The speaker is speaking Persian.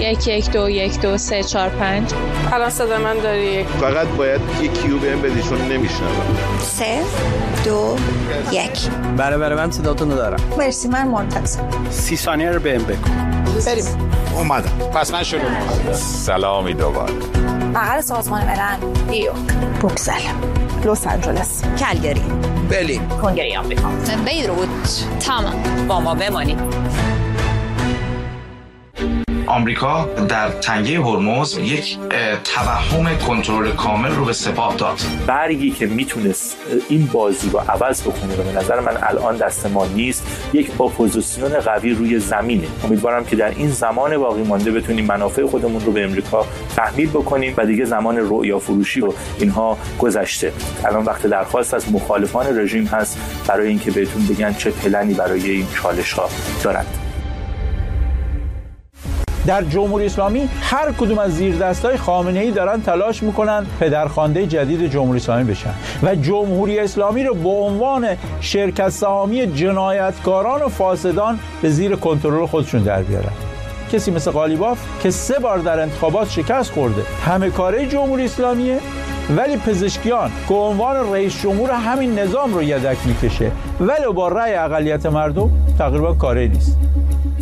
1121234 الان صدا من داری؟ فقط باید یک کیو بهم بدی چون نمیشنوم. 3 2 1. بله من صداتون رو دارم. مرسی، من منتظر. 30 ثانیه رو بهم بگو. بریم. اومدم. پس من شروع می‌کنم. سلامی دوباره. بغل سازمان ملل، نیویورک، بروکسل، لس آنجلس، کلگری، برلین، کنگره آمریکا، بیروت. تمام. با ما بمانید. آمریکا در تنگه هرمز یک توهم کنترل کامل رو به سپاه داد. برگی که میتونست این بازی رو عوض بکنه به نظر من الان دست ما نیست. یک اپوزیسیون قوی روی زمینه. امیدوارم که در این زمان باقی مانده بتونیم منافع خودمون رو به امریکا تحمیل بکنیم و دیگه زمان رؤیا فروشی و اینها گذشته. الان وقت درخواست از مخالفان رژیم هست برای اینکه بهتون بگن چه پلنی برای این چالش ها دارند. در جمهوری اسلامی هر کدوم از زیردستای خامنه‌ای دارن تلاش میکنن پدرخوانده جدید جمهوری اسلامی بشن و جمهوری اسلامی رو به عنوان شرکت سهامی جنایتکاران و فاسدان به زیر کنترل خودشون در بیارن. کسی مثل قالیباف که 3 بار در انتخابات شکست خورده همه کاره جمهوری اسلامیه، ولی پزشکیان که عنوان رئیس جمهور همین نظام رو یدک میکشه ولی با رأی اقلیت مردم تقریبا کاری نیست.